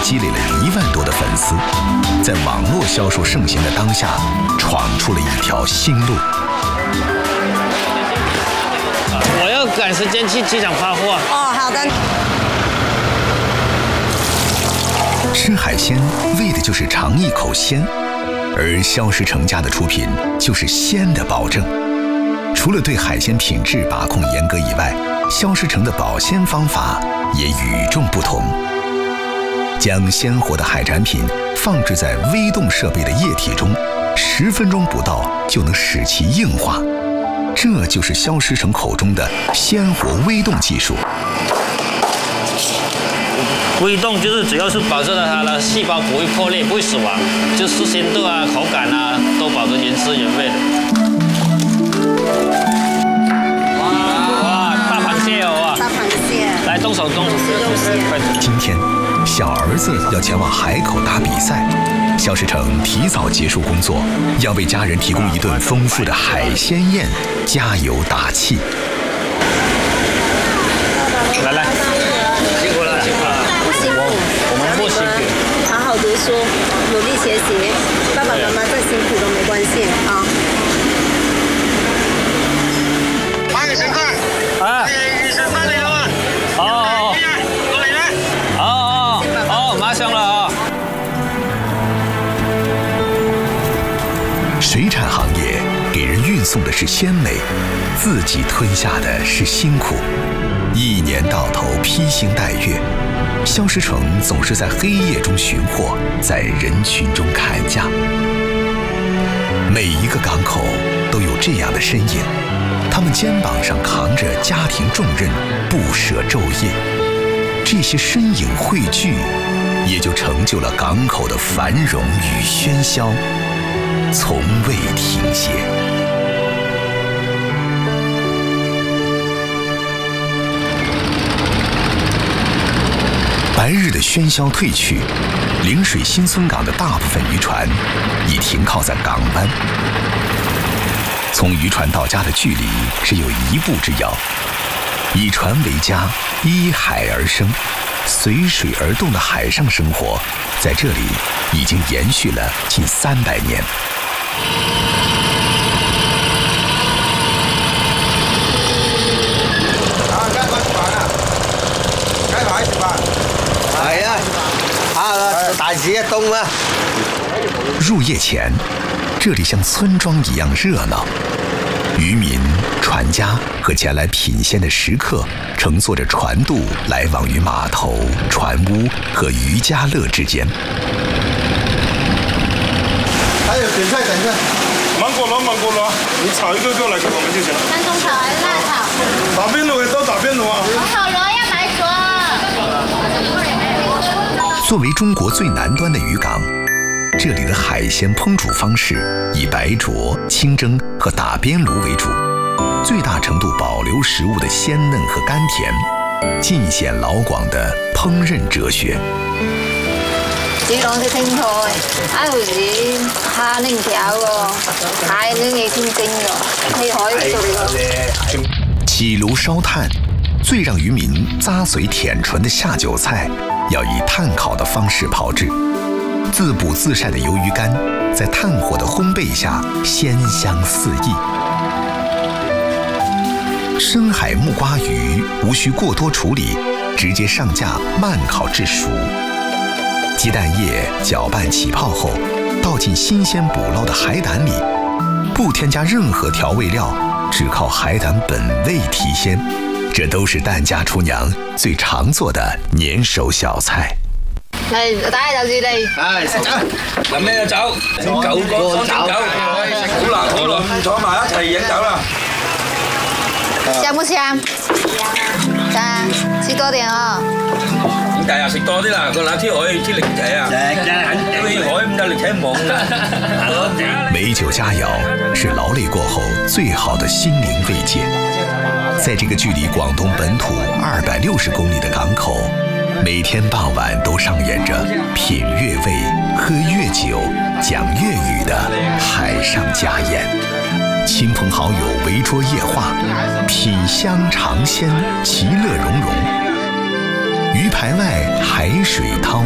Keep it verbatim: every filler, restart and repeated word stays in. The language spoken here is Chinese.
积累了一万多的粉丝，在网络销售盛行的当下，闯出了一条新路。 我要赶时间去机场发货。 哦，好的。 吃海鲜为的就是尝一口鲜，而肖师成家的出品就是鲜的保证。除了对海鲜品质把控严格以外，肖师成的保鲜方法也与众不同。将鲜活的海产品放置在微动设备的液体中，十分钟不到就能使其硬化。这就是肖师成口中的鲜活微动技术。 微动就是主要是保证了它的细胞不会破裂、不会死亡，就新鲜度啊、口感啊都保证原汁原味的。哇，大螃蟹哦！ 大螃蟹， 来动手动手。 今天，小儿子要前往海口打比赛，肖师成提早结束工作，要为家人提供一顿丰富的海鲜宴，加油打气。 来来，辛苦了，辛苦了。 不辛苦， 我们不辛苦， 好好读书，努力学习，爸爸妈妈再辛苦都没关系啊。 八月神快， 啊， 雨神快点了嘛！ 哦过来了。 哦哦哦，马上了啊！ 水产行业给人运送的是鲜美，自己吞下的是辛苦。一年到头披星戴月，肖师成总是在黑夜中寻获，在人群中砍价。每一个港口都有这样的身影，他们肩膀上扛着家庭重任，不舍昼夜。这些身影汇聚，也就成就了港口的繁荣与喧嚣，从未停歇。白日的喧嚣退去，陵水新村港的大部分渔船已停靠在港湾。从渔船到家的距离只有一步之遥。以船为家，依海而生，随水而动的海上生活，在这里已经延续了近三百年。 啊，該開始玩啦！該開始玩。係啊，啊，大市一冬啦。 入夜前，这里像村庄一样热闹。渔民、船家和前来品鲜的食客乘坐着船渡来往于码头、船屋和渔家乐之间。 还有点菜，等一下。 芒果螺，芒果螺，你炒一个个来给我们就行了。 三种炒还是辣炒？ 打边炉也都打边炉啊。 红炒螺要白灼。 作为中国最南端的渔港，这里的海鲜烹煮方式以白灼、清蒸和打边炉为主，最大程度保留食物的鲜嫩和甘甜，尽显老广的烹饪哲学。 只講啲青菜，一回子蝦你唔炒喎，蟹你你先蒸喎，你可以做個。 起爐燒炭，最讓漁民咂嘴舔唇的下酒菜，要以炭烤的方式炮製。自捕自曬的魷魚乾，在炭火的烘焙下，鮮香四溢。深海木瓜魚無需過多處理，直接上架慢烤至熟。雞蛋液攪拌起泡後，倒進新鮮捕撈的海膽裡，不添加任何調味料，只靠海膽本味提鮮。這都是蛋家廚娘最常做的年手小菜。 嚟打下就住你。 係食走，飲咩酒？九個酒，好啦好啦，坐埋一齊飲酒啦。 香不香？香，吃多點哦。 咁第日食多啲啦，個冷天可以天力仔啊。食啊，因為海咁得力睇懵啊。 美酒佳肴是勞累過後最好的心靈慰藉。在這個距離廣東本土二百六十公里的港口，每天傍晚都上演着品粵味、喝粵酒、講粵語的海上家宴。親朋好友圍桌夜話，品香嘗鮮，其樂融融。魚排外海水滔。